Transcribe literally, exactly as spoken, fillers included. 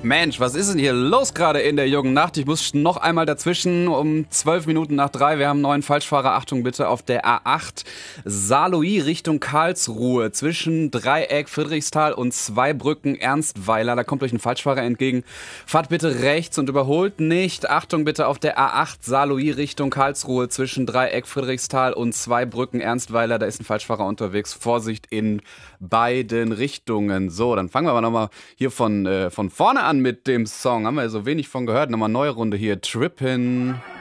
Mensch, was ist denn hier los gerade in der jungen Nacht? Ich muss noch einmal dazwischen um zwölf Minuten nach drei. Wir haben einen neuen Falschfahrer. Achtung bitte auf der A acht. Saarlouis Richtung Karlsruhe zwischen Dreieck Friedrichsthal und Zweibrücken Ernstweiler. Da kommt euch ein Falschfahrer entgegen. Fahrt bitte rechts und überholt nicht. Achtung bitte auf der A acht. Saarlouis Richtung Karlsruhe zwischen Dreieck Friedrichsthal und Zweibrücken Ernstweiler. Da ist ein Falschfahrer unterwegs. Vorsicht in beiden Richtungen. So, dann fangen wir aber nochmal hier von, äh, von vorne an mit dem Song. Haben wir ja so wenig von gehört. Nochmal neue Runde hier. Trippin'.